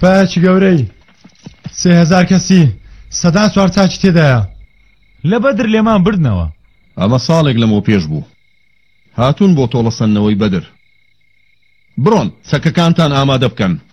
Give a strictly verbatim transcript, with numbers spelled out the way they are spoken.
سوپایەکی گەورەی سێ هەزار کەسی سەدا چوار چاکی تێدایە. لە بەدر لێمان بردنەوە. ئەمە ساڵێک لەمەوە پێش بوو. هاتوون بۆ تۆڵەسەندنەوەی بەدر. بڕۆن چەکەکانتان ئامادە بکەن.